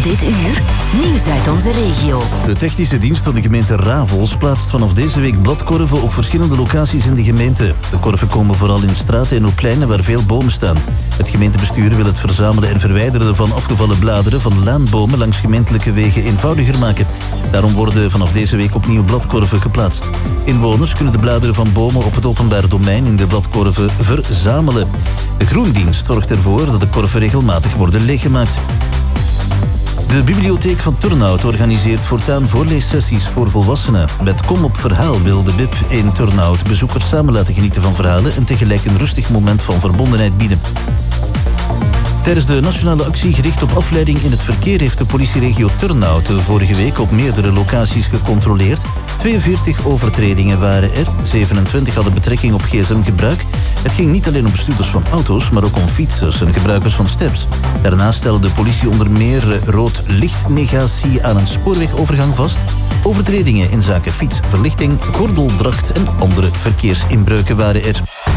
Dit uur, nieuws uit onze regio. De technische dienst van de gemeente Ravels plaatst vanaf deze week bladkorven op verschillende locaties in de gemeente. De korven komen vooral in straten en op pleinen waar veel bomen staan. Het gemeentebestuur wil het verzamelen en verwijderen van afgevallen bladeren van laanbomen langs gemeentelijke wegen eenvoudiger maken. Daarom worden vanaf deze week opnieuw bladkorven geplaatst. Inwoners kunnen de bladeren van bomen op het openbaar domein in de bladkorven verzamelen. De groendienst zorgt ervoor dat de korven regelmatig worden leeggemaakt. De bibliotheek van Turnhout organiseert voortaan voorleessessies voor volwassenen. Met Kom op Verhaal wil de BIP in Turnhout bezoekers samen laten genieten van verhalen en tegelijk een rustig moment van verbondenheid bieden. Tijdens de nationale actie gericht op afleiding in het verkeer heeft de politieregio Turnhout vorige week op meerdere locaties gecontroleerd. 42 overtredingen waren er, 27 hadden betrekking op gsm-gebruik. Het ging niet alleen om bestuurders van auto's, maar ook om fietsers en gebruikers van steps. Daarnaast stelde de politie onder meer rood lichtnegatie aan een spoorwegovergang vast. Overtredingen in zaken fietsverlichting, gordeldracht en andere verkeersinbreuken waren er.